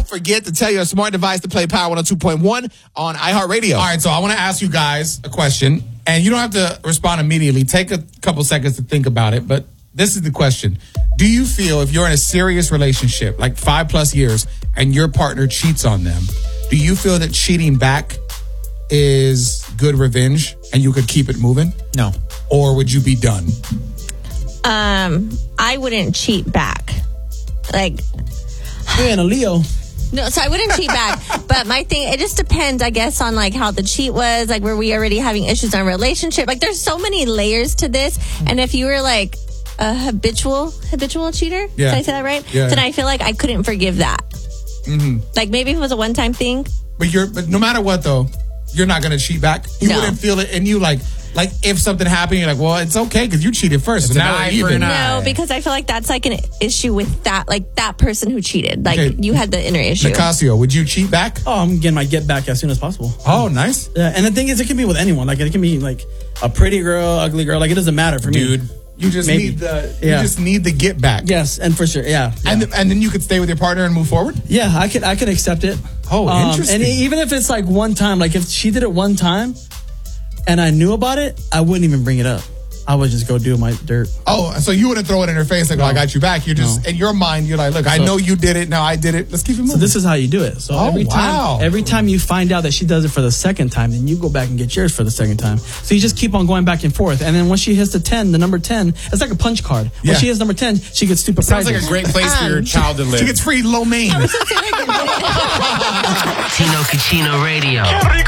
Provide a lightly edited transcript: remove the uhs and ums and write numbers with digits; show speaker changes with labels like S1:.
S1: forget to tell your smart device to play Power 102.1 on iHeartRadio.
S2: All right, so I want to ask you guys a question, and you don't have to respond immediately. Take a couple seconds to think about it, but this is the question. Do you feel if you're in a serious relationship, like 5+ years, and your partner cheats on them, do you feel that cheating back is good revenge and you could keep it moving?
S3: No.
S2: Or would you be done?
S4: I wouldn't cheat back. Like,
S3: you're in a Leo.
S4: no, so I wouldn't cheat back. But my thing, it just depends, I guess, on like how the cheat was. Like, were we already having issues in our relationship? Like, there's so many layers to this. And if you were like a habitual cheater, did I say that right?
S2: Yeah.
S4: Then I feel like I couldn't forgive that. Mm-hmm. Like, maybe if it was a one-time thing.
S2: But no matter what though, you're not gonna cheat back. You wouldn't feel it, and you like if something happened, you're like, well, it's okay because you cheated first. So now we're even.
S4: No, because I feel like that's like an issue with that, like that person who cheated. Like you had the inner issue.
S2: Nicasio, would you cheat back?
S3: Oh, I'm getting my get back as soon as possible.
S2: Oh, nice.
S3: Yeah, and the thing is, it can be with anyone. Like it can be like a pretty girl, ugly girl. Like it doesn't matter for me.
S2: Dude, you just need the get back.
S3: Yes, and for sure, yeah.
S2: And then you could stay with your partner and move forward.
S3: Yeah, I could accept it.
S2: Oh, interesting.
S3: And even if it's like one time, like if she did it one time, and I knew about it, I wouldn't even bring it up. I would just go do my dirt.
S2: Oh, so you wouldn't throw it in her face like, I got you back. You're just, in your mind, you're like, look, I know you did it. Now I did it. Let's keep it moving.
S3: So this is how you do it. So every time you find out that she does it for the second time, then you go back and get yours for the second time. So you just keep on going back and forth. And then once she hits the number 10, it's like a punch card. When she hits number 10, she gets stupid
S2: Sounds
S3: prizes.
S2: like a great place for your child to live. She gets free lo mein.
S5: Tino Cucino Radio.